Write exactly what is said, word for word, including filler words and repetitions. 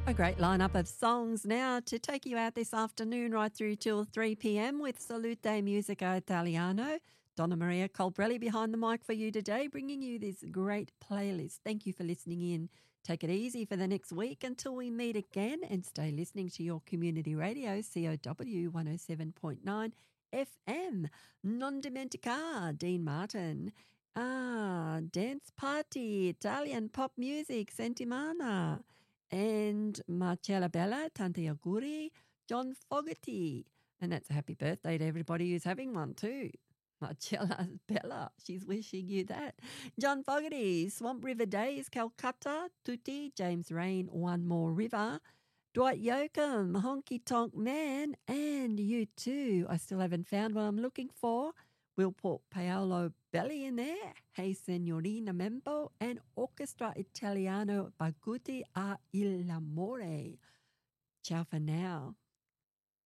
A great lineup of songs now to take you out this afternoon right through till three p.m. with Salute Musica Italiano. Donna Maria Colbrelli behind the mic for you today, bringing you this great playlist. Thank you for listening in. Take it easy for the next week until we meet again, and stay listening to your community radio, C O W one oh seven point nine F M. Non Dimentica, Dean Martin. Ah, Dance Party, Italian pop music, Sentimana. And Marcella Bella, Tanti Auguri, John Fogerty. And that's a happy birthday to everybody who's having one too. Marcella Bella, she's wishing you that. John Fogerty, Swamp River Days, Calcutta, Tutti, James Rain, One More River, Dwight Yoakam, Honky Tonk Man, and you too. I still haven't found what I'm looking for. We'll put Paolo Belli in there, Hey Signorina Membo, and Orchestra Italiano Baguti a Il Amore. Ciao for now.